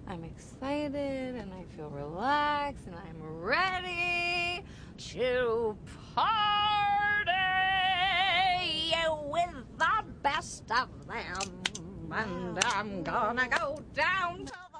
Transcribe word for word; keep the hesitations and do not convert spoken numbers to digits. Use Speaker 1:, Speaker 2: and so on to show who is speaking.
Speaker 1: I'm excited and I feel relaxed and I'm ready to party with the best of them. And I'm gonna go down to